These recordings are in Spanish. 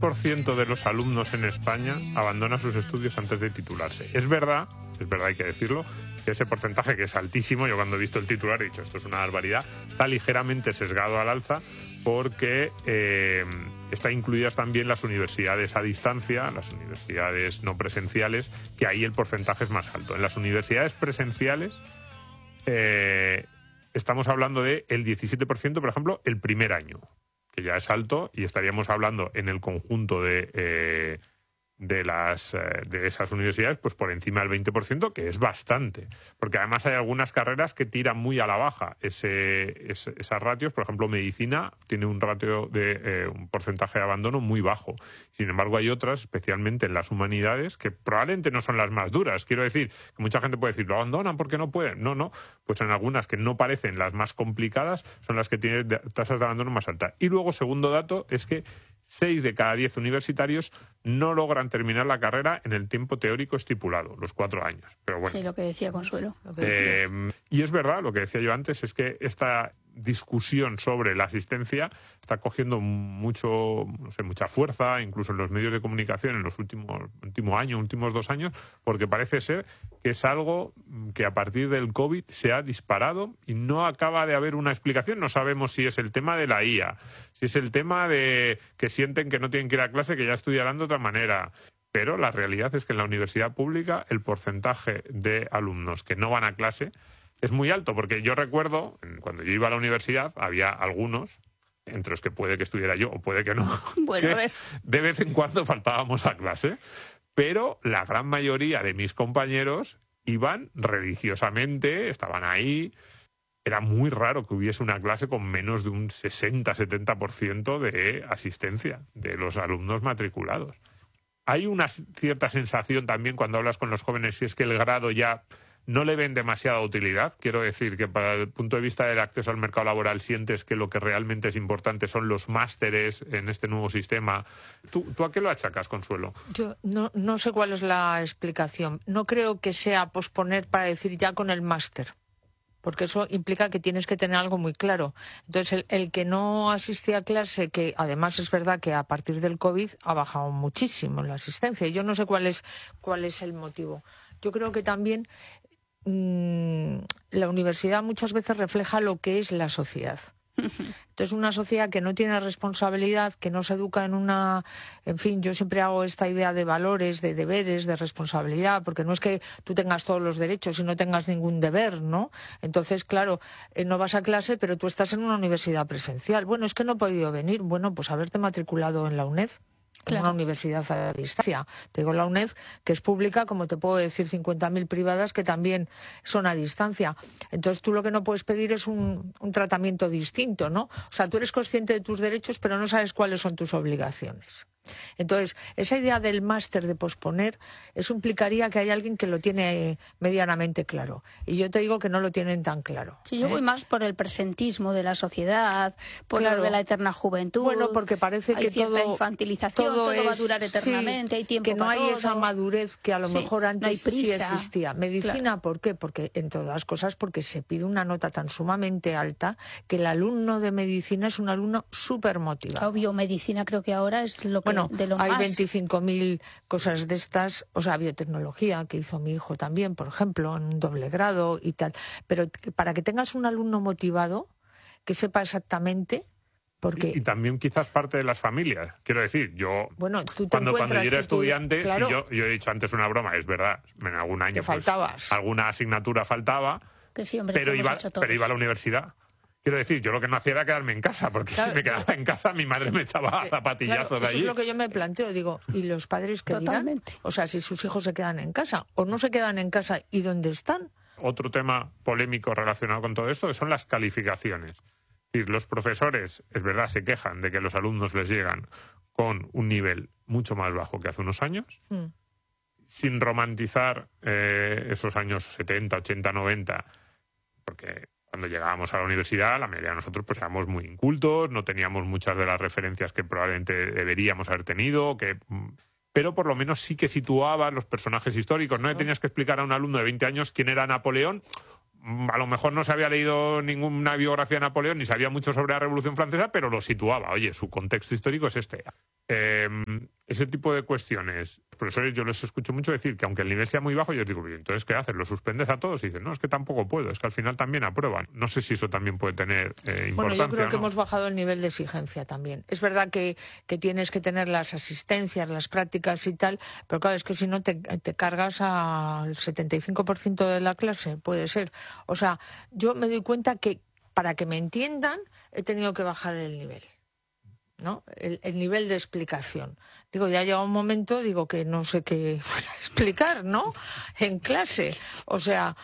16% de los alumnos en España abandona sus estudios antes de titularse. Es verdad, hay que decirlo, que ese porcentaje, que es altísimo, yo cuando he visto el titular he dicho, esto es una barbaridad, está ligeramente sesgado al alza porque están incluidas también las universidades a distancia, las universidades no presenciales, que ahí el porcentaje es más alto. En las universidades presenciales estamos hablando del 17%, por ejemplo, el primer año, que ya es alto, y estaríamos hablando en el conjunto de esas universidades pues por encima del 20%, que es bastante, porque además hay algunas carreras que tiran muy a la baja esas ratios. Por ejemplo, medicina tiene un ratio de un porcentaje de abandono muy bajo. Sin embargo, hay otras, especialmente en las humanidades, que probablemente no son las más duras. Quiero decir que mucha gente puede decir, lo abandonan porque no pueden. No, pues en algunas que no parecen las más complicadas son las que tienen tasas de abandono más altas. Y luego, segundo dato, es que 6 de cada 10 universitarios no logran terminar la carrera en el tiempo teórico estipulado, los 4 años. Pero bueno, sí, lo que decía Consuelo. Y es verdad, lo que decía yo antes, es que esta discusión sobre la asistencia está cogiendo mucha fuerza, incluso en los medios de comunicación en los últimos 2 años, porque parece ser que es algo que a partir del COVID se ha disparado y no acaba de haber una explicación. No sabemos si es el tema de la IA, si es el tema de que sienten que no tienen que ir a clase, que ya estudiarán de otra manera. Pero la realidad es que en la universidad pública el porcentaje de alumnos que no van a clase es muy alto, porque yo recuerdo, cuando yo iba a la universidad, había algunos, entre los que puede que estuviera yo o puede que no, bueno, que de vez en cuando faltábamos a clase, pero la gran mayoría de mis compañeros iban religiosamente, estaban ahí. Era muy raro que hubiese una clase con menos de un 60-70% de asistencia de los alumnos matriculados. Hay una cierta sensación también cuando hablas con los jóvenes, si es que el grado ya no le ven demasiada utilidad. Quiero decir que para el punto de vista del acceso al mercado laboral sientes que lo que realmente es importante son los másteres en este nuevo sistema. ¿Tú a qué lo achacas, Consuelo? Yo no sé cuál es la explicación. No creo que sea posponer para decir ya con el máster, porque eso implica que tienes que tener algo muy claro. Entonces, el que no asiste a clase, que además es verdad que a partir del COVID ha bajado muchísimo la asistencia. Yo no sé cuál es el motivo. Yo creo que también la universidad muchas veces refleja lo que es la sociedad. Entonces, una sociedad que no tiene responsabilidad, que no se educa en fin, yo siempre hago esta idea de valores, de deberes, de responsabilidad, porque no es que tú tengas todos los derechos y no tengas ningún deber, ¿no? Entonces, claro, no vas a clase, pero tú estás en una universidad presencial. Bueno, es que no he podido venir. Bueno, pues haberte matriculado en la UNED. Claro. Una universidad a distancia. Te digo la UNED, que es pública, como te puedo decir 50.000 privadas que también son a distancia. Entonces tú lo que no puedes pedir es un tratamiento distinto, ¿no? O sea, tú eres consciente de tus derechos, pero no sabes cuáles son tus obligaciones. Entonces, esa idea del máster de posponer, eso implicaría que hay alguien que lo tiene medianamente claro. Y yo te digo que no lo tienen tan claro. Sí, yo voy más por el presentismo de la sociedad, por lo de la eterna juventud. Bueno, porque parece que todo infantilización, todo va a durar eternamente, sí, hay tiempo que no para hay todo. Esa madurez que a lo mejor antes no hay sí prisa. existía. Medicina, claro. ¿Por qué? Porque, entre otras cosas, porque se pide una nota tan sumamente alta que el alumno de medicina es un alumno súper motivado. Biomedicina creo que ahora es lo que de lo hay más. 25.000 cosas de estas, o sea, biotecnología, que hizo mi hijo también, por ejemplo, en un doble grado y tal. Pero para que tengas un alumno motivado, que sepa exactamente. Porque... Y también quizás parte de las familias. Quiero decir, yo cuando yo era estudiante, claro, si yo he dicho antes una broma, es verdad, en algún año pues, alguna asignatura faltaba, que sí, hombre, pero iba a la universidad. Quiero decir, yo lo que no hacía era quedarme en casa, porque si me quedaba en casa mi madre me echaba zapatillazos de allí. Eso es lo que yo me planteo, digo, ¿y los padres qué dirán? O sea, si sus hijos se quedan en casa o no se quedan en casa, ¿y dónde están? Otro tema polémico relacionado con todo esto son las calificaciones. Es decir, los profesores, es verdad, se quejan de que los alumnos les llegan con un nivel mucho más bajo que hace unos años, sin romantizar esos años 70, 80, 90, porque cuando llegábamos a la universidad, la mayoría de nosotros pues éramos muy incultos, no teníamos muchas de las referencias que probablemente deberíamos haber tenido, pero por lo menos sí que situaba los personajes históricos. No le tenías que explicar a un alumno de 20 años quién era Napoleón, a lo mejor no se había leído ninguna biografía de Napoleón ni sabía mucho sobre la Revolución Francesa, pero lo situaba. Oye, su contexto histórico es este. Ese tipo de cuestiones, profesores, yo les escucho mucho decir que aunque el nivel sea muy bajo, yo digo, entonces, ¿qué haces? ¿Lo suspendes a todos? Y dicen, no, es que tampoco puedo, es que al final también aprueban. No sé si eso también puede tener importancia. Bueno, yo creo que ¿no? hemos bajado el nivel de exigencia también. Es verdad que tienes que tener las asistencias, las prácticas y tal, pero claro, es que si no te cargas al 75% de la clase, puede ser. O sea, yo me doy cuenta que para que me entiendan he tenido que bajar el nivel, ¿no? El nivel de explicación. Digo, ya llega un momento, digo, que no sé qué explicar, ¿no? En clase. O sea,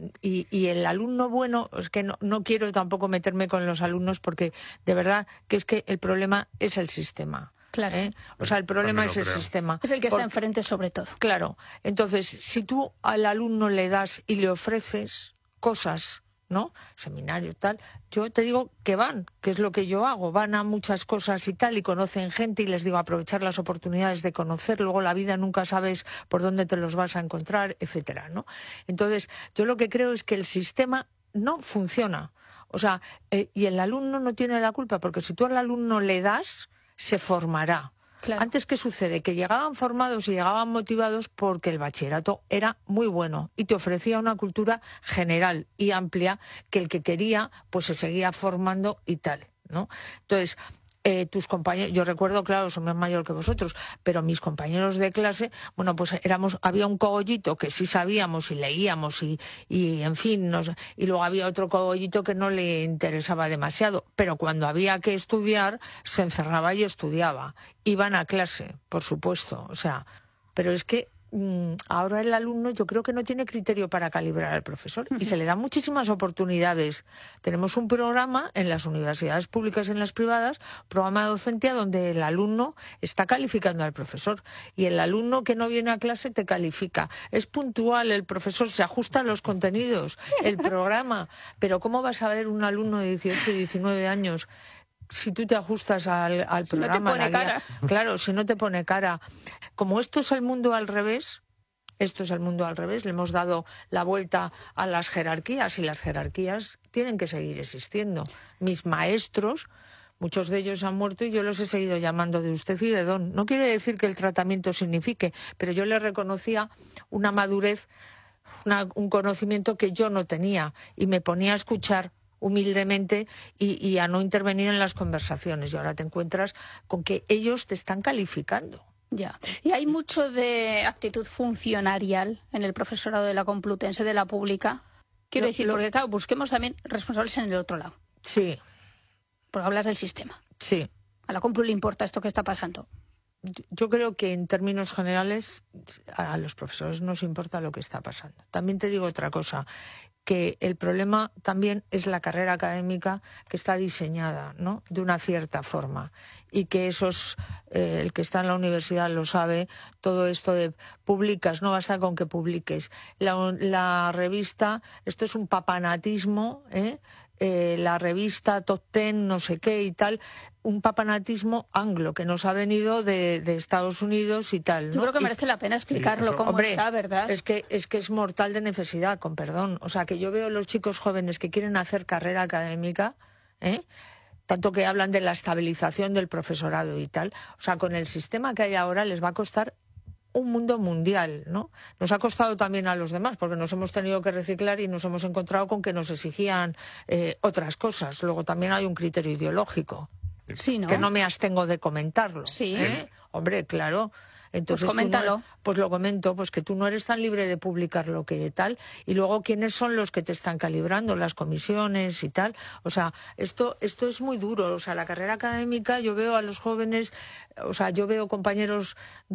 y el alumno bueno, es que no quiero tampoco meterme con los alumnos porque de verdad que es que el problema es el sistema. Claro. O sea, el problema es el sistema. Es el que está enfrente sobre todo. Claro. Entonces, si tú al alumno le das y le ofreces cosas, ¿no? Seminario, tal. Yo te digo que van, que es lo que yo hago. Van a muchas cosas y tal y conocen gente y les digo aprovechar las oportunidades de conocer. Luego la vida nunca sabes por dónde te los vas a encontrar, etcétera, ¿no? Entonces, yo lo que creo es que el sistema no funciona. O sea, y el alumno no tiene la culpa porque si tú al alumno le das, se formará. Claro. Antes, ¿qué sucede? Que llegaban formados y llegaban motivados porque el bachillerato era muy bueno y te ofrecía una cultura general y amplia que el que quería pues se seguía formando y tal, ¿no? Entonces, tus compañeros, yo recuerdo, claro, soy más mayor que vosotros, pero mis compañeros de clase, bueno, pues había un cogollito que sí sabíamos y leíamos y en fin, y luego había otro cogollito que no le interesaba demasiado, pero cuando había que estudiar, se encerraba y estudiaba. Iban a clase, por supuesto, o sea, pero es que ahora el alumno yo creo que no tiene criterio para calibrar al profesor y se le dan muchísimas oportunidades. Tenemos un programa en las universidades públicas y en las privadas, programa de docencia donde el alumno está calificando al profesor y el alumno que no viene a clase te califica. Es puntual, el profesor se ajusta a los contenidos, el programa, pero ¿cómo vas a ver un alumno de 18 y 19 años si tú te ajustas al programa? No te pone cara. Claro, si no te pone cara. Como esto es el mundo al revés, le hemos dado la vuelta a las jerarquías y las jerarquías tienen que seguir existiendo. Mis maestros, muchos de ellos han muerto y yo los he seguido llamando de usted y de don. No quiere decir que el tratamiento signifique, pero yo le reconocía una madurez, un conocimiento que yo no tenía y me ponía a escuchar humildemente y a no intervenir en las conversaciones. Y ahora te encuentras con que ellos te están calificando. Ya. Y hay mucho de actitud funcionarial en el profesorado de la Complutense, de la pública. Quiero decir, porque claro, busquemos también responsables en el otro lado. Sí. Porque hablas del sistema. Sí. A la Complu le importa esto que está pasando. Yo creo que en términos generales a los profesores nos importa lo que está pasando. También te digo otra cosa, que el problema también es la carrera académica que está diseñada, ¿no?, de una cierta forma y que el que está en la universidad lo sabe, todo esto de publicas, no basta con que publiques. La revista, esto es un papanatismo, la revista Top Ten, no sé qué y tal, un papanatismo anglo que nos ha venido de Estados Unidos y tal, ¿no? Yo creo que merece la pena explicarlo, cómo hombre, está, ¿verdad? Es que es mortal de necesidad, con perdón. O sea, que yo veo los chicos jóvenes que quieren hacer carrera académica, tanto que hablan de la estabilización del profesorado y tal. O sea, con el sistema que hay ahora les va a costar un mundo mundial, ¿no? Nos ha costado también a los demás, porque nos hemos tenido que reciclar y nos hemos encontrado con que nos exigían otras cosas. Luego también hay un criterio ideológico, sí, ¿no?, que no me abstengo de comentarlo. Sí. Hombre, claro. Entonces, pues coméntalo. Pues lo comento, pues que tú no eres tan libre de publicar lo que tal. Y luego, ¿quiénes son los que te están calibrando? Las comisiones y tal. O sea, esto es muy duro. O sea, la carrera académica, yo veo a los jóvenes, o sea, yo veo compañeros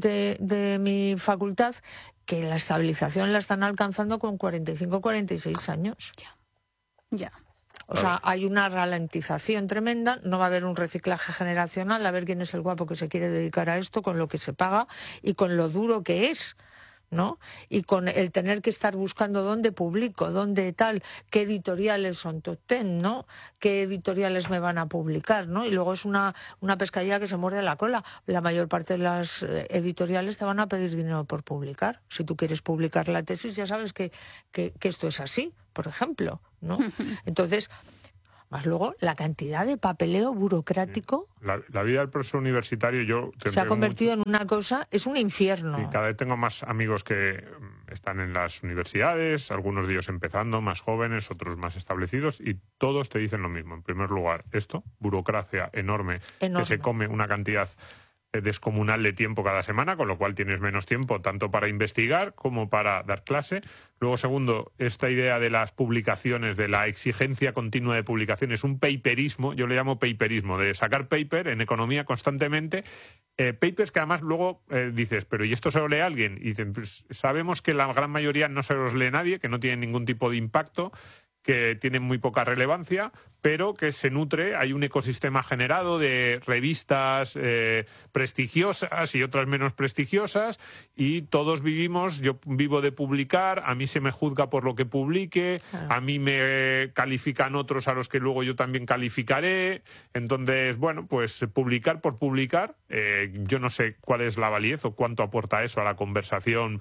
de mi facultad que la estabilización la están alcanzando con 45, 46 años. Ya. O sea, hay una ralentización tremenda, no va a haber un reciclaje generacional, a ver quién es el guapo que se quiere dedicar a esto, con lo que se paga y con lo duro que es, ¿no? Y con el tener que estar buscando dónde publico, dónde tal, qué editoriales son top 10, ¿no? Qué editoriales me van a publicar, ¿no? Y luego es una pescadilla que se muerde la cola. La mayor parte de las editoriales te van a pedir dinero por publicar. Si tú quieres publicar la tesis, ya sabes que esto es así, por ejemplo, ¿no? Entonces, más luego la cantidad de papeleo burocrático. La vida del profesor universitario se ha convertido en una cosa, es un infierno. Y cada vez tengo más amigos que están en las universidades, algunos de ellos empezando, más jóvenes, otros más establecidos, y todos te dicen lo mismo. En primer lugar, burocracia enorme. Que se come una cantidad descomunal de tiempo cada semana, con lo cual tienes menos tiempo tanto para investigar como para dar clase. Luego, segundo, esta idea de las publicaciones, de la exigencia continua de publicaciones, un paperismo, yo le llamo paperismo, de sacar paper en economía constantemente, papers que además luego dices, pero ¿y esto se lo lee alguien? Y dicen, pues sabemos que la gran mayoría no se los lee nadie, que no tienen ningún tipo de impacto, que tienen muy poca relevancia, pero que se nutre, hay un ecosistema generado de revistas prestigiosas y otras menos prestigiosas, y todos yo vivo de publicar, a mí se me juzga por lo que publique, a mí me califican otros a los que luego yo también calificaré. Entonces, bueno, pues publicar por publicar, yo no sé cuál es la validez o cuánto aporta eso a la conversación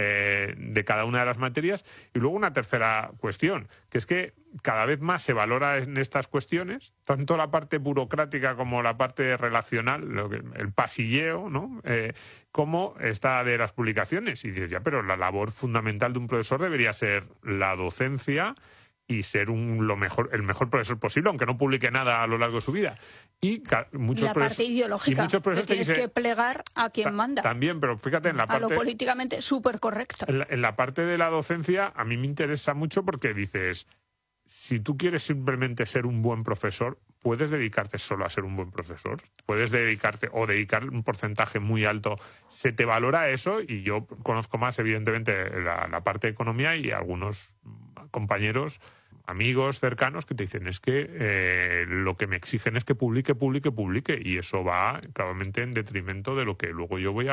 de cada una de las materias. Y luego una tercera cuestión, que es que cada vez más se valora en estas cuestiones, tanto la parte burocrática como la parte relacional, el pasilleo, ¿no? Como esta de las publicaciones. Y dices, ya, pero la labor fundamental de un profesor debería ser la docencia y ser el mejor profesor posible, aunque no publique nada a lo largo de su vida. Y la parte ideológica, que tienes que plegar a quien manda. También, pero fíjate, en la parte... A lo políticamente súper correcto. En la parte de la docencia, a mí me interesa mucho porque dices, si tú quieres simplemente ser un buen profesor, puedes dedicarte solo a ser un buen profesor. Puedes dedicar un porcentaje muy alto. Se te valora eso, y yo conozco más, evidentemente, la parte de economía, y algunos compañeros, amigos cercanos, que te dicen, es que lo que me exigen es que publique, y eso va claramente en detrimento de lo que luego yo voy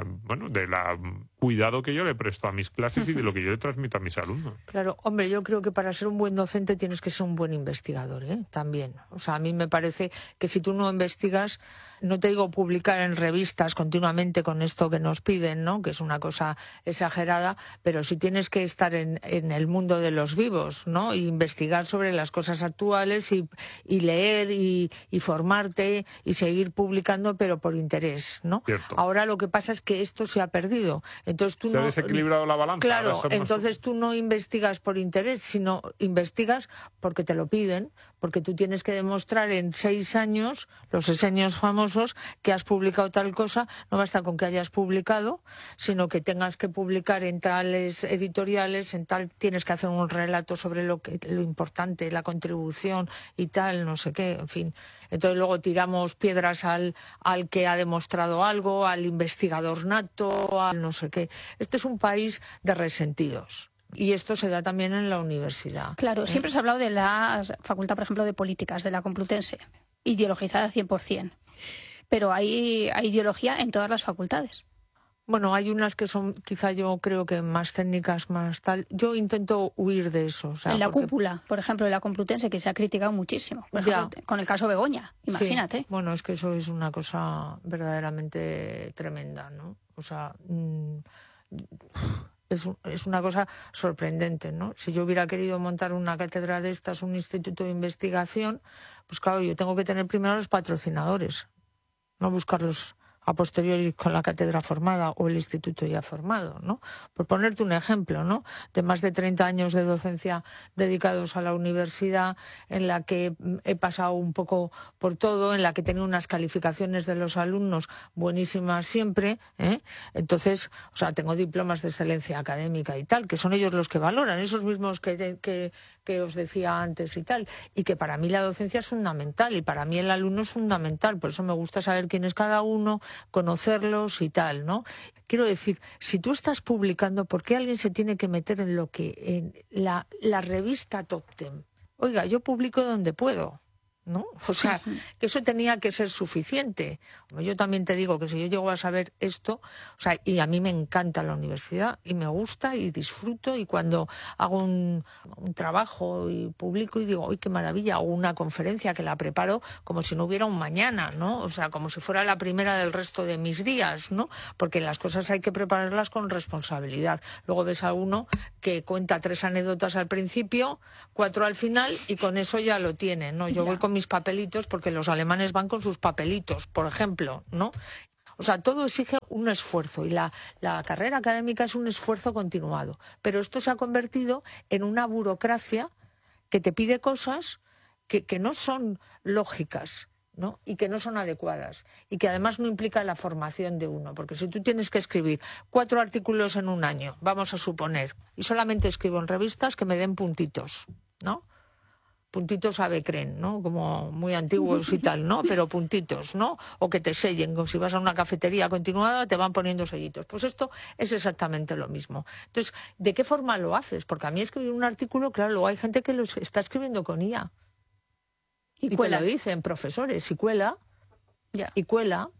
del cuidado que yo le presto a mis clases y de lo que yo le transmito a mis alumnos. Claro, hombre, yo creo que para ser un buen docente tienes que ser un buen investigador, también. O sea, a mí me parece que si tú no investigas, no te digo publicar en revistas continuamente con esto que nos piden, ¿no?, que es una cosa exagerada, pero si tienes que estar en el mundo de los vivos, ¿no?, y investigar sobre las cosas actuales y leer y formarte y seguir publicando, pero por interés, ¿no? Cierto. Ahora lo que pasa es que esto se ha perdido. Entonces tú se ha desequilibrado la balanza. Claro, entonces tú no investigas por interés, sino investigas porque te lo piden, porque tú tienes que demostrar en 6 años, los 6 años famosos, que has publicado tal cosa. No basta con que hayas publicado, sino que tengas que publicar en tales editoriales, tienes que hacer un relato sobre lo importante, la contribución y tal, no sé qué, en fin. Entonces luego tiramos piedras al que ha demostrado algo, al investigador nato, al no sé qué. Este es un país de resentidos. Y esto se da también en la universidad. Claro, siempre se ha hablado de la facultad, por ejemplo, de políticas, de la Complutense, ideologizada 100%. Pero hay ideología en todas las facultades. Bueno, hay unas que son, quizá yo creo que más técnicas, más tal. Yo intento huir de eso. O sea, en la cúpula, por ejemplo, de la Complutense, que se ha criticado muchísimo. Por ejemplo, con el caso Begoña, imagínate. Sí. Bueno, es que eso es una cosa verdaderamente tremenda, ¿no? O sea, es una cosa sorprendente, ¿no? Si yo hubiera querido montar una cátedra de estas, un instituto de investigación, pues claro, yo tengo que tener primero los patrocinadores, no buscarlos a posteriori con la cátedra formada o el instituto ya formado, ¿no? Por ponerte un ejemplo, ¿no?, de más de 30 años de docencia dedicados a la universidad, en la que he pasado un poco por todo, en la que he tenido unas calificaciones de los alumnos buenísimas siempre, Entonces, o sea, tengo diplomas de excelencia académica y tal, que son ellos los que valoran, esos mismos que os decía antes y tal, y que para mí la docencia es fundamental y para mí el alumno es fundamental, por eso me gusta saber quién es cada uno, conocerlos y tal, ¿no? Quiero decir, si tú estás publicando, ¿por qué alguien se tiene que meter en la revista Top 10? Oiga, yo publico donde puedo, ¿no? O sea, que eso tenía que ser suficiente. Yo también te digo que si yo llego a saber esto, o sea, y a mí me encanta la universidad y me gusta y disfruto, y cuando hago un trabajo y publico y digo, ¡ay, qué maravilla! O una conferencia que la preparo como si no hubiera un mañana, ¿no? O sea, como si fuera la primera del resto de mis días, ¿no? Porque las cosas hay que prepararlas con responsabilidad. Luego ves a uno que cuenta 3 anécdotas al principio, 4 al final, y con eso ya lo tiene, ¿no? Yo voy con mis papelitos, porque los alemanes van con sus papelitos, por ejemplo, ¿no? O sea, todo exige un esfuerzo, y la carrera académica es un esfuerzo continuado. Pero esto se ha convertido en una burocracia que te pide cosas que no son lógicas, ¿no? Y que no son adecuadas, y que además no implican la formación de uno. Porque si tú tienes que escribir 4 artículos en un año, vamos a suponer, y solamente escribo en revistas que me den puntitos, ¿no? Puntitos Avecren, ¿no? Como muy antiguos y tal, ¿no? Pero puntitos, ¿no? O que te sellen, como si vas a una cafetería continuada, te van poniendo sellitos. Pues esto es exactamente lo mismo. Entonces, ¿de qué forma lo haces? Porque a mí escribir un artículo, claro, luego hay gente que lo está escribiendo con IA. Y te lo dicen profesores, y cuela. Ya. Y cuela,